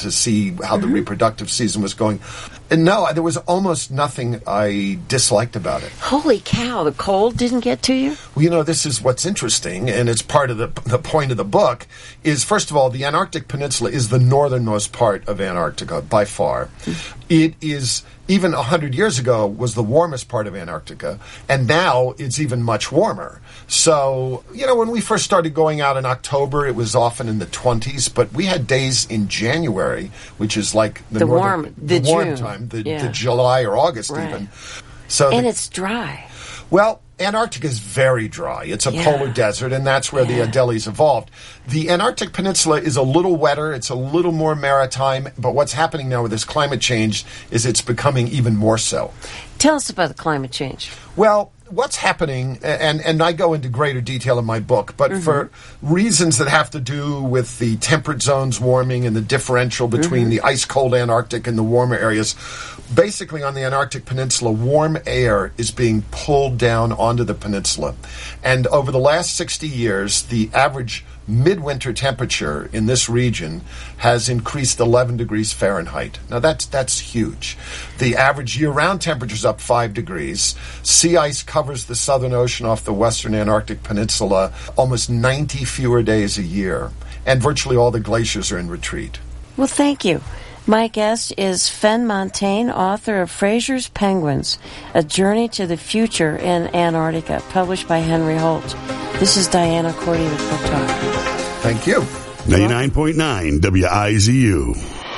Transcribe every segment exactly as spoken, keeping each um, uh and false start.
to see how the mm-hmm. reproductive season was going. And no, there was almost nothing I disliked about it. Holy cow, the cold didn't get to you? Well, you know, this is what's interesting, and it's part of the the point of the book, is, first of all, the Antarctic Peninsula is the northernmost part of Antarctica, by far. Mm-hmm. It is, even one hundred years ago, was the warmest part of Antarctica, and now it's even much warmer. So, you know, when we first started going out in October, it was often in the twenties, but we had days in January, which is like the, the northern, warm, the, the warm June. time, the, yeah. the July or August right. even. So and the, it's dry. Well, Antarctica is very dry. It's a yeah. polar desert, and that's where yeah. the Adelies evolved. The Antarctic Peninsula is a little wetter. It's a little more maritime. But what's happening now with this climate change is it's becoming even more so. Tell us about the climate change. Well, what's happening, and, and I go into greater detail in my book, but mm-hmm. for reasons that have to do with the temperate zones warming and the differential between mm-hmm. the ice-cold Antarctic and the warmer areas, basically on the Antarctic Peninsula, warm air is being pulled down onto the peninsula. And over the last sixty years, the average midwinter temperature in this region has increased eleven degrees Fahrenheit. Now, that's that's huge. The average year-round temperature is up five degrees. Sea ice covers the Southern Ocean off the western Antarctic Peninsula almost ninety fewer days a year. And virtually all the glaciers are in retreat. Well, thank you. My guest is Fen Montaigne, author of Fraser's Penguins, A Journey to the Future in Antarctica, published by Henry Holt. This is Diana Cordy with Book Talk. Thank you. ninety-nine point nine W I Z U.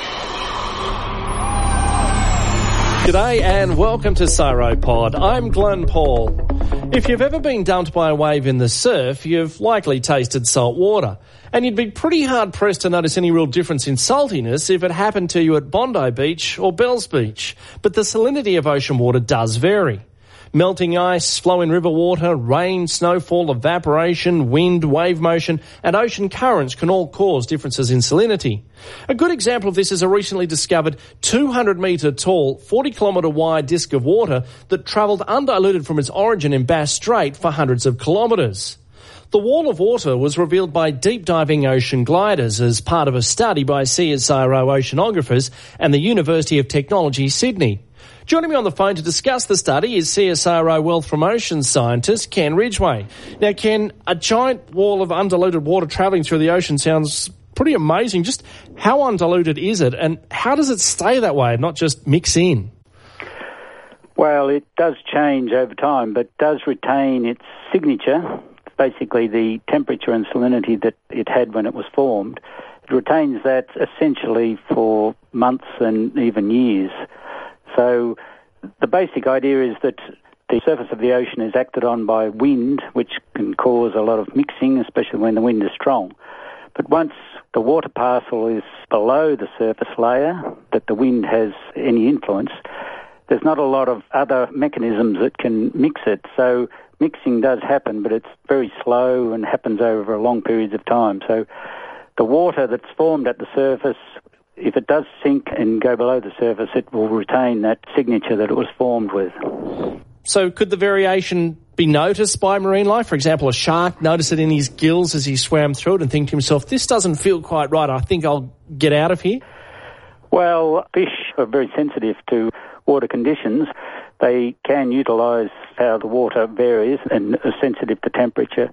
G'day and welcome to Cyropod. I'm Glenn Paul. If you've ever been dumped by a wave in the surf, you've likely tasted salt water. And you'd be pretty hard-pressed to notice any real difference in saltiness if it happened to you at Bondi Beach or Bells Beach. But the salinity of ocean water does vary. Melting ice, flow in river water, rain, snowfall, evaporation, wind, wave motion, and ocean currents can all cause differences in salinity. A good example of this is a recently discovered two hundred metre tall, forty kilometre wide disc of water that travelled undiluted from its origin in Bass Strait for hundreds of kilometres. The wall of water was revealed by deep-diving ocean gliders as part of a study by C S I R O oceanographers and the University of Technology, Sydney. Joining me on the phone to discuss the study is C S I R O Wealth from Ocean scientist Ken Ridgway. Now, Ken, a giant wall of undiluted water travelling through the ocean sounds pretty amazing. Just how undiluted is it, and how does it stay that way and not just mix in? Well, it does change over time, but does retain its signature, basically the temperature and salinity that it had when it was formed. It retains that essentially for months and even years. So the basic idea is that the surface of the ocean is acted on by wind, which can cause a lot of mixing, especially when the wind is strong. But once the water parcel is below the surface layer, that the wind has any influence, there's not a lot of other mechanisms that can mix it. So mixing does happen, but it's very slow and happens over a long periods of time. So the water that's formed at the surface, if it does sink and go below the surface, it will retain that signature that it was formed with. So could the variation be noticed by marine life? For example, a shark notice it in his gills as he swam through it and think to himself, this doesn't feel quite right, I think I'll get out of here? Well, fish are very sensitive to water conditions. They can utilise how the water varies and are sensitive to temperature.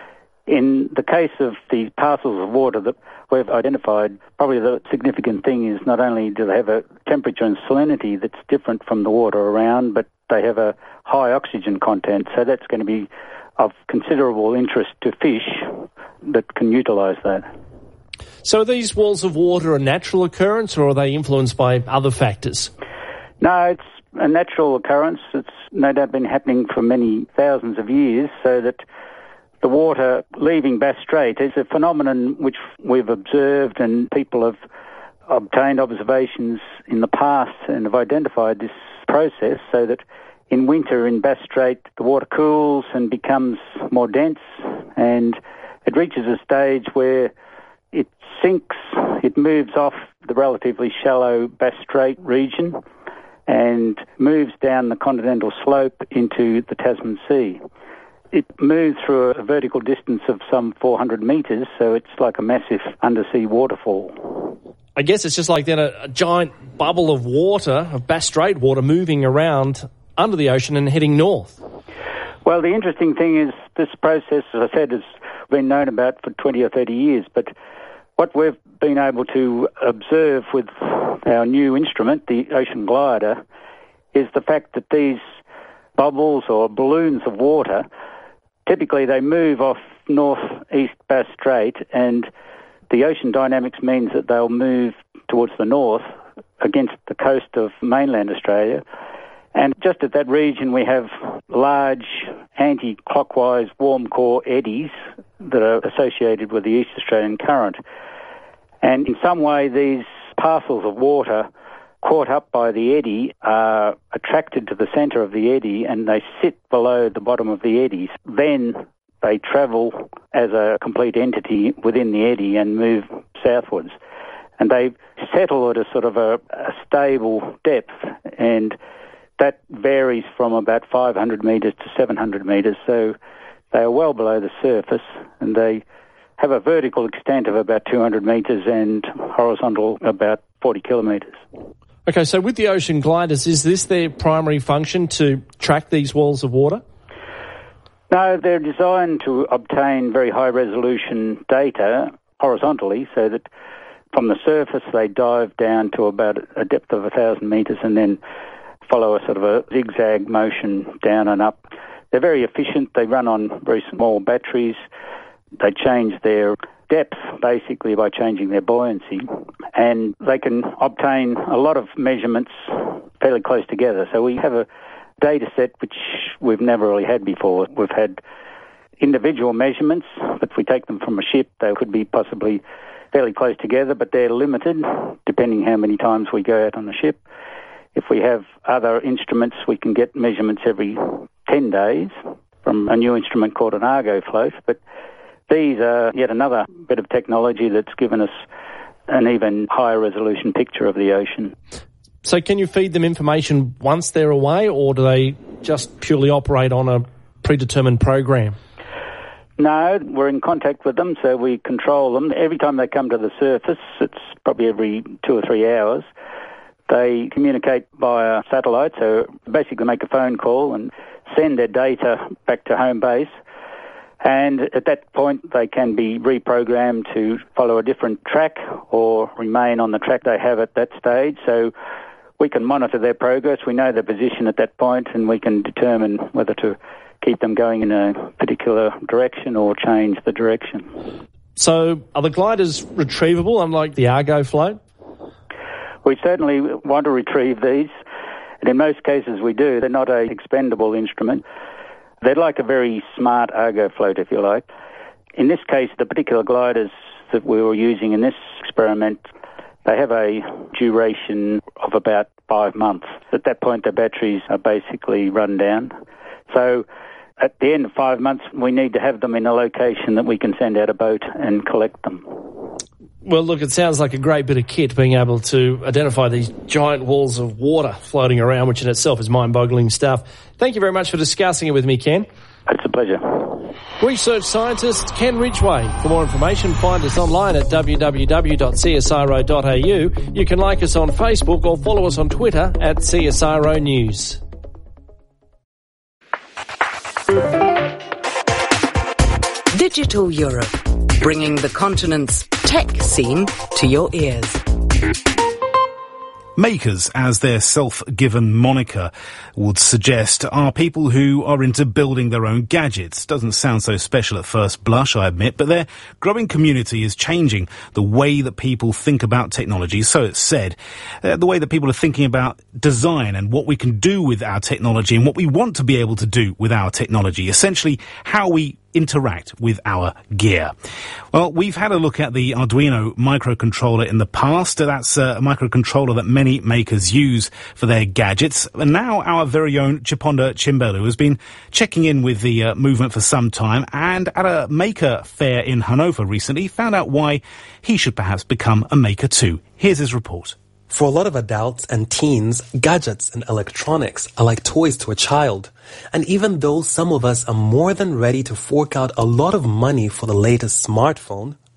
In the case of the parcels of water that we've identified, probably the significant thing is not only do they have a temperature and salinity that's different from the water around, but they have a high oxygen content, so that's going to be of considerable interest to fish that can utilise that. So are these walls of water a natural occurrence, or are they influenced by other factors? No, it's a natural occurrence. It's no doubt been happening for many thousands of years, so that the water leaving Bass Strait is a phenomenon which we've observed, and people have obtained observations in the past and have identified this process, so that in winter in Bass Strait the water cools and becomes more dense, and it reaches a stage where it sinks, it moves off the relatively shallow Bass Strait region and moves down the continental slope into the Tasman Sea. It moves through a vertical distance of some four hundred metres, so it's like a massive undersea waterfall. I guess it's just like then a, a giant bubble of water, of Bass Strait water, moving around under the ocean and heading north. Well, the interesting thing is this process, as I said, has been known about for twenty or thirty years, but what we've been able to observe with our new instrument, the Ocean Glider, is the fact that these bubbles or balloons of water, typically they move off north-east Bass Strait, and the ocean dynamics means that they'll move towards the north against the coast of mainland Australia. And just at that region we have large anti-clockwise warm core eddies that are associated with the East Australian current. And in some way these parcels of water caught up by the eddy are attracted to the centre of the eddy and they sit below the bottom of the eddies. Then they travel as a complete entity within the eddy and move southwards. And they settle at a sort of a, a stable depth, and that varies from about five hundred metres to seven hundred metres. So they are well below the surface, and they have a vertical extent of about two hundred metres and horizontal about forty kilometres. Okay, so with the Ocean Gliders, is this their primary function, to track these walls of water? No, they're designed to obtain very high-resolution data horizontally, so that from the surface they dive down to about a depth of one thousand metres and then follow a sort of a zigzag motion down and up. They're very efficient. They run on very small batteries. They change their depth basically by changing their buoyancy, and they can obtain a lot of measurements fairly close together. So we have a data set which we've never really had before. We've had individual measurements, but if we take them from a ship, they could be possibly fairly close together, but they're limited depending how many times we go out on the ship. If we have other instruments, we can get measurements every ten days from a new instrument called an Argo float, but these are yet another bit of technology that's given us an even higher resolution picture of the ocean. So can you feed them information once they're away, or do they just purely operate on a predetermined program? No, we're in contact with them, so we control them. Every time they come to the surface, it's probably every two or three hours, they communicate via satellite, so basically make a phone call and send their data back to home base. And at that point, they can be reprogrammed to follow a different track or remain on the track they have at that stage. So we can monitor their progress. We know their position at that point, and we can determine whether to keep them going in a particular direction or change the direction. So are the gliders retrievable, unlike the Argo float? We certainly want to retrieve these, and in most cases we do. They're not an expendable instrument. They're like a very smart Argo float, if you like. In this case, the particular gliders that we were using in this experiment, they have a duration of about five months. At that point, the batteries are basically run down. So at the end of five months, we need to have them in a location that we can send out a boat and collect them. Well, look, it sounds like a great bit of kit, being able to identify these giant walls of water floating around, which in itself is mind-boggling stuff. Thank you very much for discussing it with me, Ken. It's a pleasure. Research scientist Ken Ridgway. For more information, find us online at w w w dot c s i r o dot a u. You can like us on Facebook or follow us on Twitter at C S I R O News. Digital Europe, bringing the continent's tech scene to your ears. Makers, as their self-given moniker would suggest, are people who are into building their own gadgets. Doesn't sound so special at first blush, I admit, but their growing community is changing the way that people think about technology. So it's said, uh, the way that people are thinking about design and what we can do with our technology and what we want to be able to do with our technology. Essentially, how we interact with our gear. Well, we've had a look at the Arduino microcontroller in the past. That's a microcontroller that many makers use for their gadgets. And now our very own Chiponda Chimbelu has been checking in with the uh, movement for some time, and at a maker fair in Hanover recently found out why he should perhaps become a maker too. Here's his report. For a lot of adults and teens, gadgets and electronics are like toys to a child. And even though some of us are more than ready to fork out a lot of money for the latest smartphone,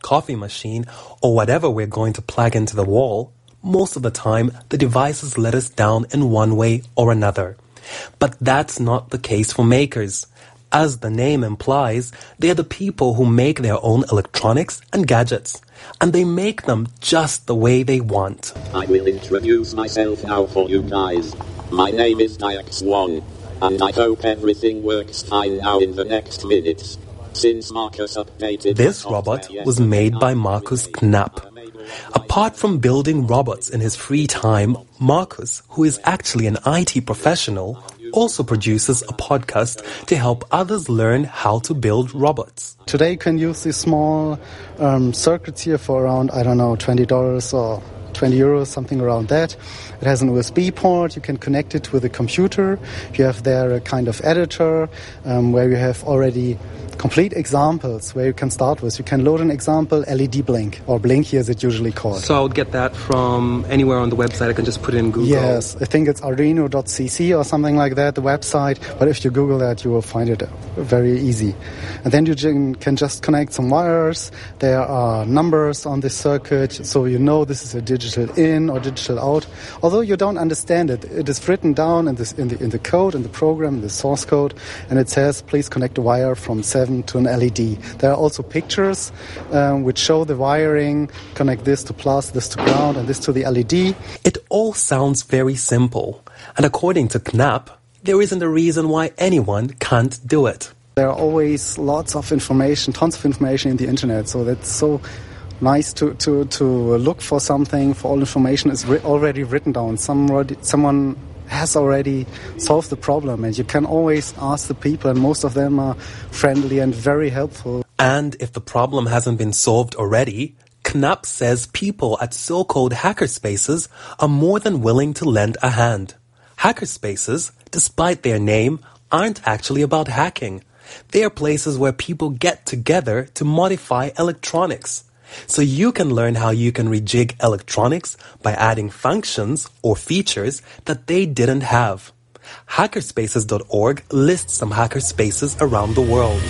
coffee machine, or whatever we're going to plug into the wall, most of the time the devices let us down in one way or another. But that's not the case for makers. As the name implies, they are the people who make their own electronics and gadgets, and they make them just the way they want. I will introduce myself now for you guys. My name is Dax One, and I hope everything works fine now in the next minutes. Since Marcus updated... This robot was made by Marcus Knapp. Apart from building robots in his free time, Marcus, who is actually an I T professional, also produces a podcast to help others learn how to build robots. Today you can use these small um, circuits here for around, I don't know, twenty dollars or twenty euros, something around that. It has an U S B port. You can connect it with a computer. You have there a kind of editor um, where you have already complete examples where you can start with. You can load an example, L E D blink, or blink here is it usually called. So I would get that from anywhere on the website. I can just put it in Google. Yes, I think it's arduino dot c c or something like that, the website. But if you Google that, you will find it very easy. And then you can just connect some wires. There are numbers on this circuit, so you know this is a digital in or digital out. Although you don't understand it, it is written down in, this, in, the, in the code, in the program, in the source code, and it says, please connect a wire from seven to an L E D. There are also pictures um, which show the wiring, connect this to plus, this to ground, and this to the L E D. It all sounds very simple, and according to Knapp, there isn't a reason why anyone can't do it. There are always lots of information, tons of information in the internet, so that's so nice to, to, to look for something, for all information is ri- already written down. Somebody, someone has already solved the problem, and you can always ask the people, and most of them are friendly and very helpful. And if the problem hasn't been solved already, Knapp says people at so-called hackerspaces are more than willing to lend a hand. Hackerspaces, despite their name, aren't actually about hacking. They are places where people get together to modify electronics. So you can learn how you can rejig electronics by adding functions or features that they didn't have. hackerspaces dot org lists some hackerspaces around the world.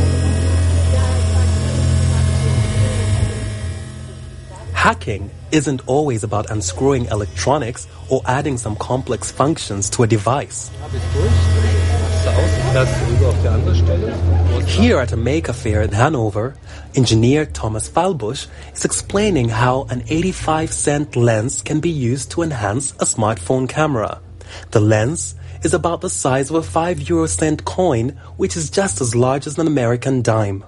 Hacking isn't always about unscrewing electronics or adding some complex functions to a device. Here at a Maker Fair in Hanover, engineer Thomas Falbusch is explaining how an eighty-five cent lens can be used to enhance a smartphone camera. The lens is about the size of a five euro cent coin, which is just as large as an American dime.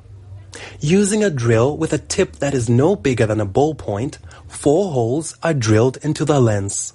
Using a drill with a tip that is no bigger than a ballpoint, four holes are drilled into the lens.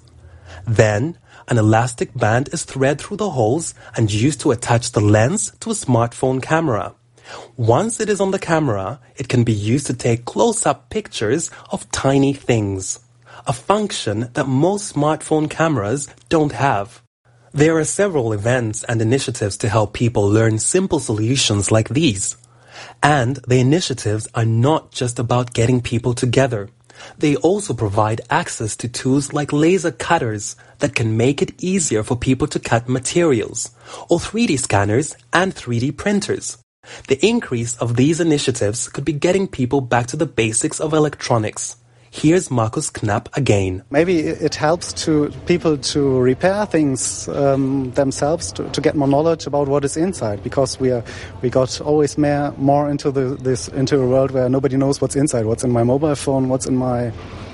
Then, an elastic band is threaded through the holes and used to attach the lens to a smartphone camera. Once it is on the camera, it can be used to take close-up pictures of tiny things, a function that most smartphone cameras don't have. There are several events and initiatives to help people learn simple solutions like these. And the initiatives are not just about getting people together. They also provide access to tools like laser cutters that can make it easier for people to cut materials, or three D scanners and three D printers. The increase of these initiatives could be getting people back to the basics of electronics. Here's Marcus Knapp again. Maybe it helps to people to repair things um, themselves, to, to get more knowledge about what is inside, because we are we got always more, more into the this into a world where nobody knows what's inside, what's in my mobile phone, what's in my,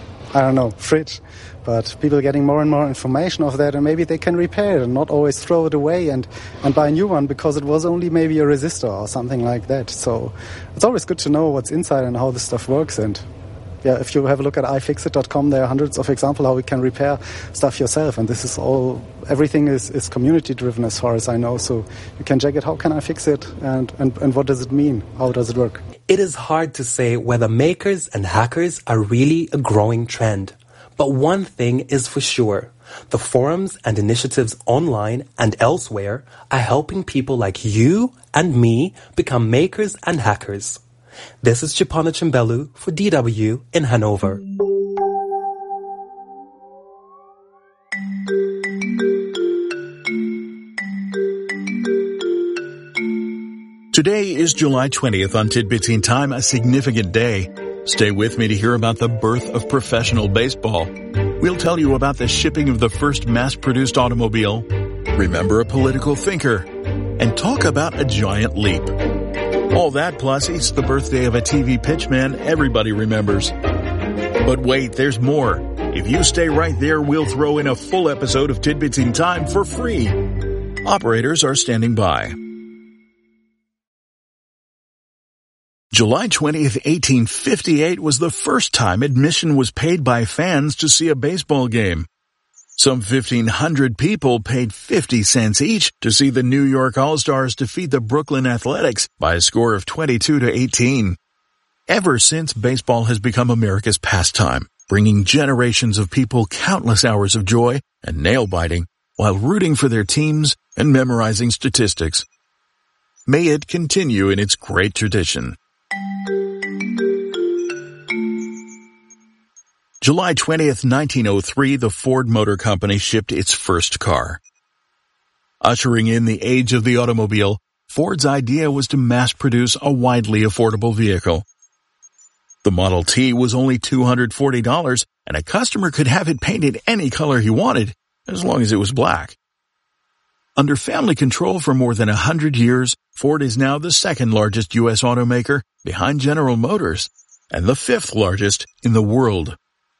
I don't know, fridge. But people are getting more and more information of that, and maybe they can repair it and not always throw it away and, and buy a new one because it was only maybe a resistor or something like that. So it's always good to know what's inside and how this stuff works. And yeah, if you have a look at i fix it dot com, there are hundreds of examples how we can repair stuff yourself. And this is all, everything is, is community driven as far as I know. So you can check it, how can I fix it, and, and, and what does it mean? How does it work? It is hard to say whether makers and hackers are really a growing trend. But one thing is for sure. The forums and initiatives online and elsewhere are helping people like you and me become makers and hackers. This is Chipana Chimbelu for D W in Hanover. Today is July twentieth on Tidbits in Time, a significant day. Stay with me to hear about the birth of professional baseball. We'll tell you about the shipping of the first mass-produced automobile, remember a political thinker, and talk about a giant leap. All that plus it's the birthday of a T V pitchman everybody remembers. But wait, there's more. If you stay right there, we'll throw in a full episode of Tidbits in Time for free. Operators are standing by. July twentieth, eighteen fifty-eight was the first time admission was paid by fans to see a baseball game. Some fifteen hundred people paid fifty cents each to see the New York All-Stars defeat the Brooklyn Athletics by a score of twenty-two to eighteen. Ever since, baseball has become America's pastime, bringing generations of people countless hours of joy and nail-biting while rooting for their teams and memorizing statistics. May it continue in its great tradition. July twentieth, nineteen oh three, the Ford Motor Company shipped its first car. Ushering in the age of the automobile, Ford's idea was to mass-produce a widely affordable vehicle. The Model T was only two hundred forty dollars, and a customer could have it painted any color he wanted, as long as it was black. Under family control for more than a hundred years, Ford is now the second largest U S automaker behind General Motors, and the fifth largest in the world.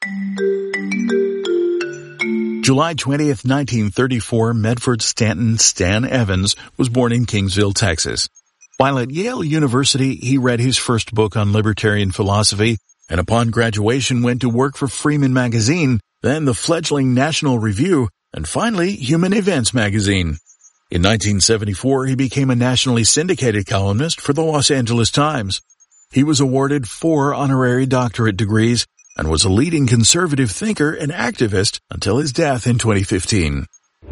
July twentieth, nineteen thirty-four, Medford Stanton Stan Evans was born in Kingsville, Texas. While at Yale University, he read his first book on libertarian philosophy, and upon graduation went to work for Freeman Magazine, then the fledgling National Review, and finally Human Events Magazine. In nineteen seventy-four, he became a nationally syndicated columnist for the Los Angeles Times. He was awarded four honorary doctorate degrees and was a leading conservative thinker and activist until his death in twenty fifteen.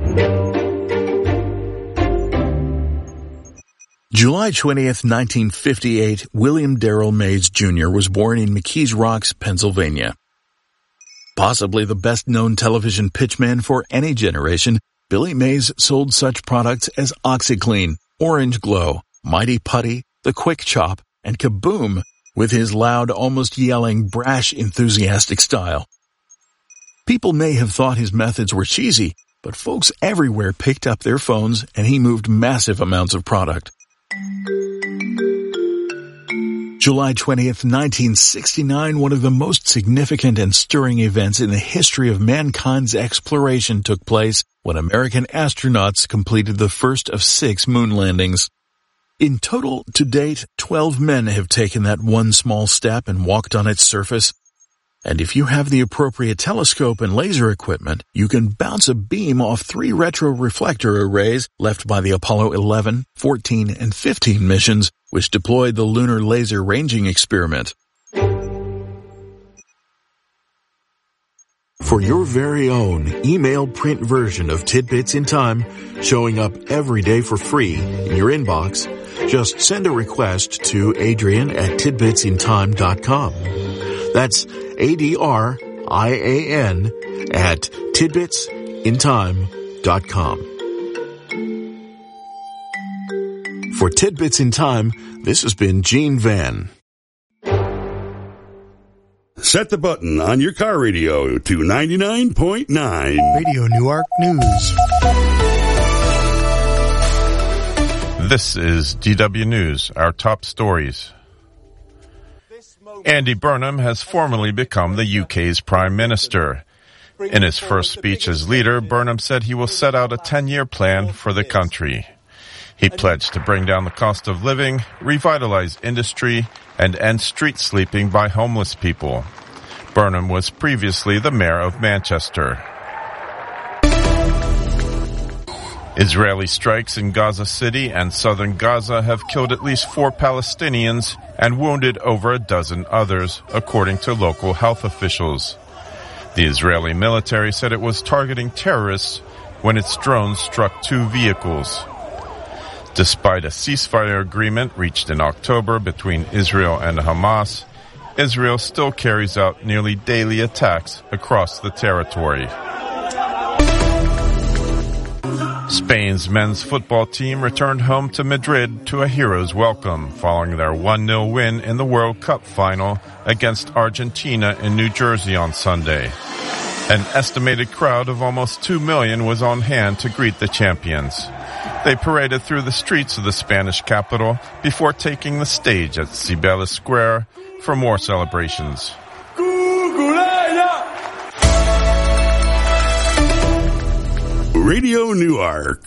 July twentieth, nineteen fifty-eight, William Darrell Mays Junior was born in McKees Rocks, Pennsylvania. Possibly the best-known television pitchman for any generation, Billy Mays sold such products as OxyClean, Orange Glow, Mighty Putty, The Quick Chop, and Kaboom, with his loud, almost yelling, brash, enthusiastic style. People may have thought his methods were cheesy, but folks everywhere picked up their phones and he moved massive amounts of product. July twentieth, nineteen sixty-nine, one of the most significant and stirring events in the history of mankind's exploration took place when American astronauts completed the first of six moon landings. In total, to date, twelve men have taken that one small step and walked on its surface. And if you have the appropriate telescope and laser equipment, you can bounce a beam off three retroreflector arrays left by the Apollo eleven, fourteen, and fifteen missions, which deployed the Lunar Laser Ranging Experiment. For your very own email print version of Tidbits in Time, showing up every day for free in your inbox, just send a request to Adrian at tidbits in time dot com. That's A D R I A N at tidbits in time dot com. For Tidbits in Time, this has been Gene Van. Set the button on your car radio to ninety-nine point nine. Radio Newark News. This is D W News, our top stories. Andy Burnham has formally become the U K's Prime Minister. In his first speech as leader, Burnham said he will set out a ten-year plan for the country. He pledged to bring down the cost of living, revitalize industry, and end street sleeping by homeless people. Burnham was previously the mayor of Manchester. Israeli strikes in Gaza City and southern Gaza have killed at least four Palestinians and wounded over a dozen others, according to local health officials. The Israeli military said it was targeting terrorists when its drones struck two vehicles. Despite a ceasefire agreement reached in October between Israel and Hamas, Israel still carries out nearly daily attacks across the territory. Spain's men's football team returned home to Madrid to a hero's welcome following their one nil win in the World Cup final against Argentina in New Jersey on Sunday. An estimated crowd of almost two million was on hand to greet the champions. They paraded through the streets of the Spanish capital before taking the stage at Cibeles Square for more celebrations. Radio Newark.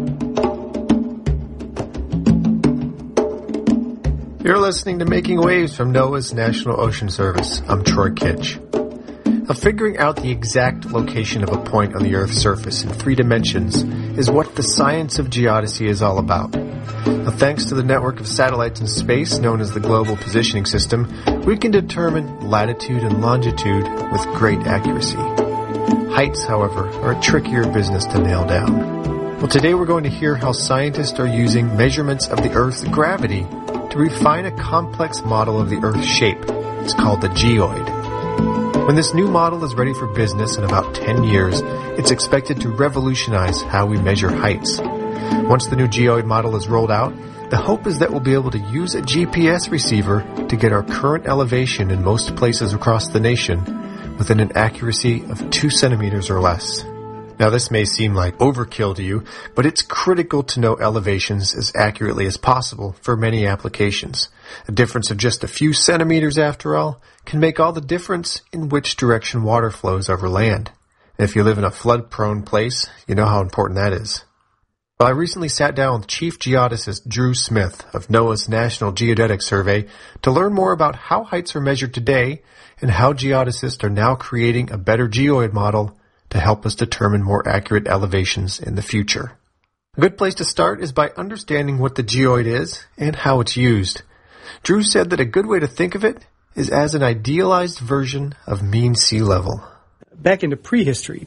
You're listening to Making Waves from NOAA's National Ocean Service. I'm Troy Kitch. Now, figuring out the exact location of a point on the Earth's surface in three dimensions is what the science of geodesy is all about. Now, thanks to the network of satellites in space known as the Global Positioning System, we can determine latitude and longitude with great accuracy. Heights, however, are a trickier business to nail down. Well, today we're going to hear how scientists are using measurements of the Earth's gravity to refine a complex model of the Earth's shape. It's called the geoid. When this new model is ready for business in about ten years, it's expected to revolutionize how we measure heights. Once the new geoid model is rolled out, the hope is that we'll be able to use a G P S receiver to get our current elevation in most places across the nation within an accuracy of two centimeters or less. Now, this may seem like overkill to you, but it's critical to know elevations as accurately as possible for many applications. A difference of just a few centimeters, after all, can make all the difference in which direction water flows over land. And if you live in a flood-prone place, you know how important that is. Well, I recently sat down with Chief Geodesist Drew Smith of NOAA's National Geodetic Survey to learn more about how heights are measured today and how geodesists are now creating a better geoid model to help us determine more accurate elevations in the future. A good place to start is by understanding what the geoid is and how it's used. Drew said that a good way to think of it is as an idealized version of mean sea level. Back into prehistory,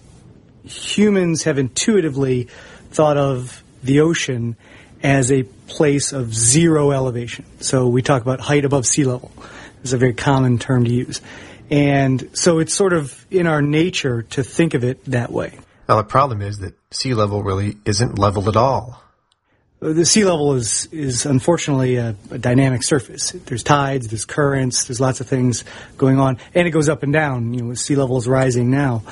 humans have intuitively thought of the ocean as a place of zero elevation. So we talk about height above sea level. It's a very common term to use. And so it's sort of in our nature to think of it that way. Now, the problem is that sea level really isn't level at all. The sea level is, is unfortunately a, a dynamic surface. There's tides, there's currents, there's lots of things going on, and it goes up and down. You know, sea level is rising now.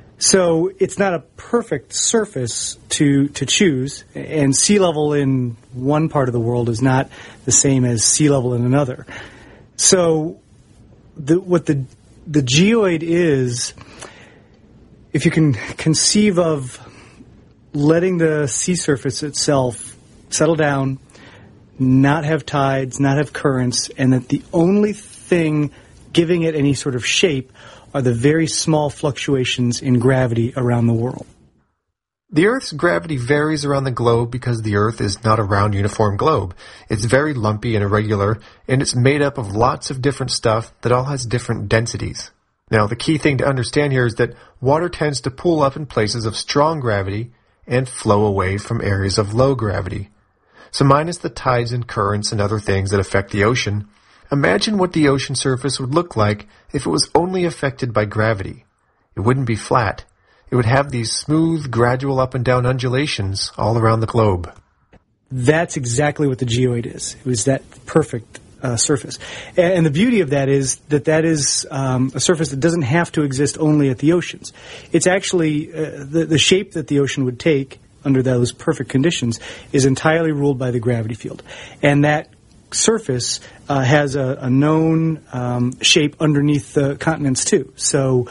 So it's not a perfect surface to, to choose, and sea level in one part of the world is not the same as sea level in another. So the, what the The geoid is, if you can conceive of letting the sea surface itself settle down, not have tides, not have currents, and that the only thing giving it any sort of shape are the very small fluctuations in gravity around the world. The Earth's gravity varies around the globe because the Earth is not a round, uniform globe. It's very lumpy and irregular, and it's made up of lots of different stuff that all has different densities. Now, the key thing to understand here is that water tends to pool up in places of strong gravity and flow away from areas of low gravity. So minus the tides and currents and other things that affect the ocean, imagine what the ocean surface would look like if it was only affected by gravity. It wouldn't be flat. It would have these smooth, gradual up and down undulations all around the globe. That's exactly what the geoid is. It was that perfect uh, surface. And, and the beauty of that is that that is um, a surface that doesn't have to exist only at the oceans. It's actually, uh, the, the shape that the ocean would take under those perfect conditions is entirely ruled by the gravity field. And that surface uh, has a, a known um, shape underneath the continents too. So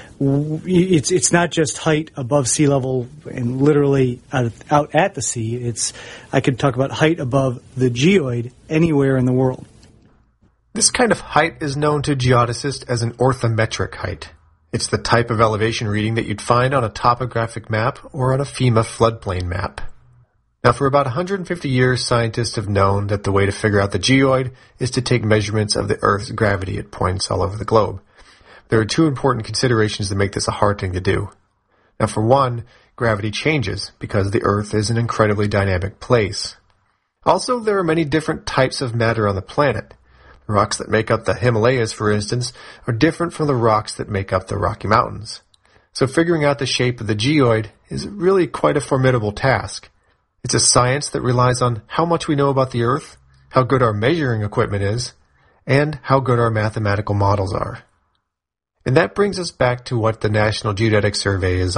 It's it's not just height above sea level and literally out, out at the sea. It's I could talk about height above the geoid anywhere in the world. This kind of height is known to geodesists as an orthometric height. It's the type of elevation reading that you'd find on a topographic map or on a FEMA floodplain map. Now, for about one hundred fifty years, scientists have known that the way to figure out the geoid is to take measurements of the Earth's gravity at points all over the globe. There are two important considerations that make this a hard thing to do. Now, for one, gravity changes because the Earth is an incredibly dynamic place. Also, there are many different types of matter on the planet. The rocks that make up the Himalayas, for instance, are different from the rocks that make up the Rocky Mountains. So figuring out the shape of the geoid is really quite a formidable task. It's a science that relies on how much we know about the Earth, how good our measuring equipment is, and how good our mathematical models are. And that brings us back to what the National Geodetic Survey is